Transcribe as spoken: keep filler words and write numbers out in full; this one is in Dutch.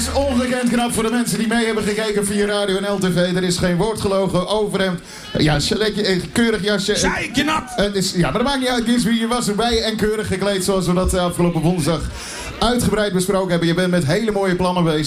is ongekend knap voor de mensen die mee hebben gekeken via radio en L T V. Er is geen woord gelogen, overhemd. Ja, chaletje, keurig jasje. Zij knap! Het is, ja, maar dat maakt niet uit, Ginsby. Je was erbij en keurig gekleed zoals we dat afgelopen woensdag uitgebreid besproken hebben. Je bent met hele mooie plannen bezig.